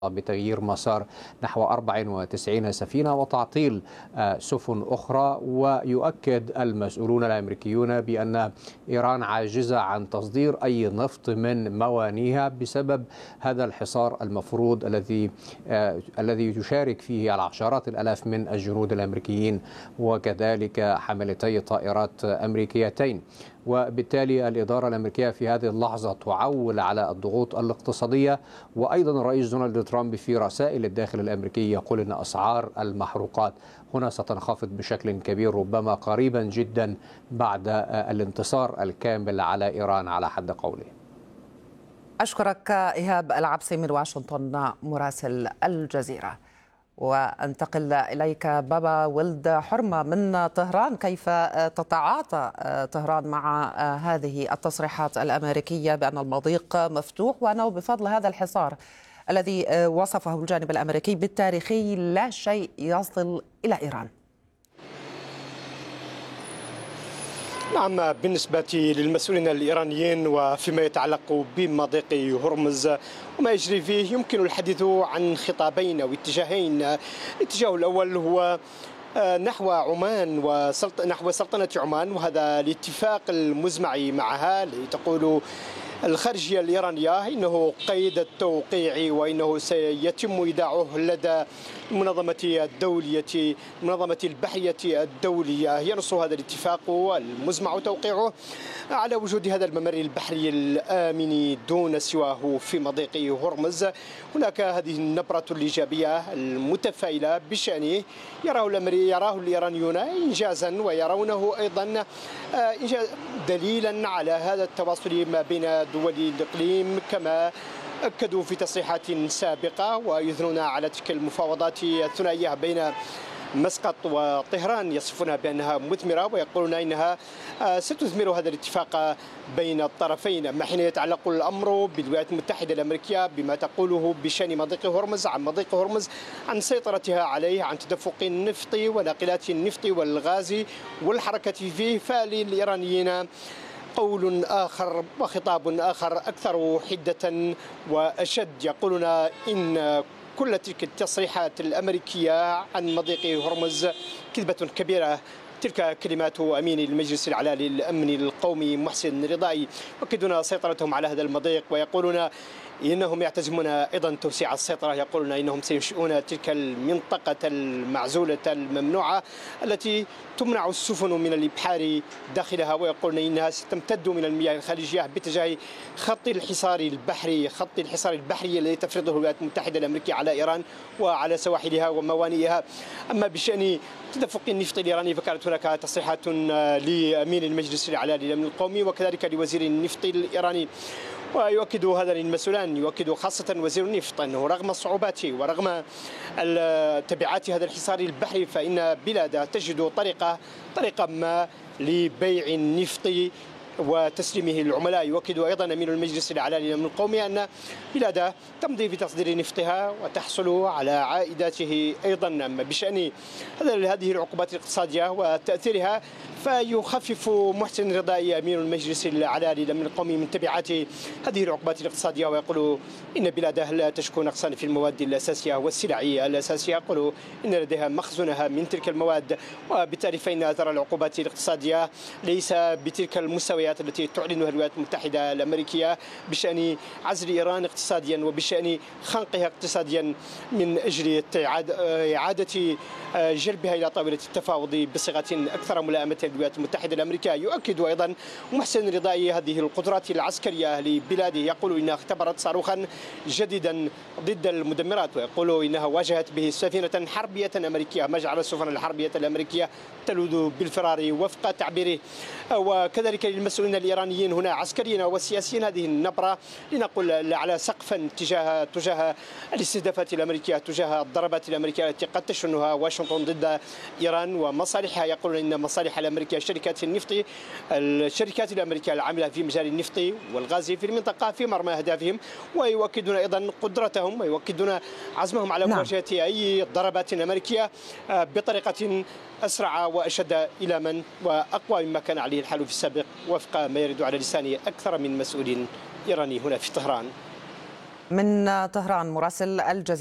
بتغيير مسار نحو 94 سفينة وتعطيل سفن أخرى. ويؤكد المسؤولون الأمريكيون بأن إيران عاجزة عن تصدير أي نفط من موانيها بسبب هذا الحصار المفروض الذي يشارك فيه العشرات الآلاف من الجنود الأمريكيين وكذلك حاملتي طائرات أمريكيتين. وبالتالي الإدارة الأمريكية في هذه اللحظة تعول على الضغوط الاقتصادية. وأيضا الرئيس دونالد ترامب في رسائل الداخل الأمريكي يقول أن أسعار المحروقات هنا ستنخفض بشكل كبير ربما قريبا جدا بعد الانتصار الكامل على إيران على حد قوله. أشكرك إيهاب العبسي من واشنطن مراسل الجزيرة. وانتقل إليك بابا ولد حرمة من طهران. كيف تتعاطى طهران مع هذه التصريحات الأمريكية بأن المضيق مفتوح وأنه بفضل هذا الحصار الذي وصفه الجانب الأمريكي بالتاريخي لا شيء يصل إلى إيران؟ نعم، بالنسبة للمسؤولين الإيرانيين وفيما يتعلق بمضيق هرمز وما يجري فيه يمكن الحديث عن خطابين أو اتجاهين. الاتجاه الأول هو نحو عمان ونحو سلطنة عمان، وهذا الاتفاق المزمع معها تقول الخارجية الإيرانية إنه قيد التوقيع وإنه سيتم إيداعه لدى المنظمة البحرية الدولية. ينص هذا الاتفاق المزمع توقيعه على وجود هذا الممر البحري الآمن دون سواه في مضيق هرمز. هناك هذه النبرة الإيجابية المتفائلة بشأنه يراه الإيرانيون إنجازا، ويرونه أيضا دليلا على هذا التواصل ما بين دول الإقليم، كما أكدوا في تصريحات سابقة ويثنون على تلك المفاوضات الثنائية بين مسقط وطهران، يصفونها بأنها مثمرة ويقولون إنها ستثمر هذا الاتفاق بين الطرفين. أما حين يتعلق الأمر بالولايات المتحدة الأمريكية بما تقوله بشأن مضيق هرمز، عن سيطرتها عليه، عن تدفق النفط وناقلات النفط والغاز والحركة فيه، فللإيرانيين قول آخر وخطاب آخر أكثر حدة وأشد. يقولون إن كل تلك التصريحات الأمريكية عن مضيق هرمز كذبة كبيرة. تلك كلمات أمين المجلس الأعلى للأمن القومي محسن رضائي، يؤكدون سيطرتهم على هذا المضيق ويقولون إنهم يعتزمون أيضا توسيع السيطرة. يقولون إنهم سينشئون تلك المنطقة المعزولة الممنوعة التي تمنع السفن من الإبحار داخلها، ويقولون إنها ستمتد من المياه الخليجية باتجاه خط الحصار البحري الذي تفرضه الولايات المتحدة الأمريكية على إيران وعلى سواحلها وموانئها. أما بشأن تدفق النفط الإيراني فكانت هناك تصريحات لأمين المجلس الأعلى للأمن القومي وكذلك لوزير النفط الإيراني، ويؤكد هذا المسؤولان، يؤكد خاصة وزير النفط أنه رغم الصعوبات ورغم تبعات هذا الحصار البحري فإن بلاده تجد طريقة ما لبيع النفط وتسليمه للعملاء. يؤكد أيضا أمين المجلس الأعلى للأمن القومي أن بلاده تمضي في تصدير نفطها وتحصل على عائداته أيضا. أما بشأن هذه العقوبات الاقتصادية وتأثيرها فيخفف محسن رضائي أمين المجلس الأعلى للأمن القومي من تبعات هذه العقوبات الاقتصادية، ويقول إن بلاده لا تشكو نقصا في المواد الأساسية والسلع الأساسية. يقول إن لديها مخزونها من تلك المواد، وبالتالي فإن أثر العقوبات الاقتصادية ليس بتلك المستويات التي تعلنها الولايات المتحدة الأمريكية بشأن عزل إيران اقتصاديا وبشأن خنقها اقتصاديا من أجل إعادة جلبها إلى طاولة التفاوض بصيغة أكثر ملائمة للولايات المتحدة الأمريكية. يؤكد أيضا محسن رضائي هذه القدرات العسكرية لبلاده، يقول إنها اختبرت صاروخا جديدا ضد المدمرات، ويقول إنها واجهت به سفينة حربية أمريكية، ما جعل السفن الحربية الأمريكية تلوذ بالفرار وفق تعبيره. وكذلك للمسؤولين الإيرانيين هنا عسكريين وسياسيين هذه النبرة لنقل على سقفا تجاه الاستهدافات الأمريكية، تجاه الضربات الأمريكية التي قد تشنها واشنطن ضد إيران ومصالحها. يقولون إن مصالح الأمريكية الشركات الأمريكية العاملة في مجال النفط والغاز في المنطقة في مرمى أهدافهم، ويؤكدون أيضا قدرتهم ويؤكدون عزمهم على مواجهة أي ضربات أمريكية بطريقة أسرع وأشد إلاما وأقوى مما كان عليه الحال في السابق، وفق ما يرد على لسان أكثر من مسؤول إيراني هنا في طهران. من طهران مراسل الجزيرة.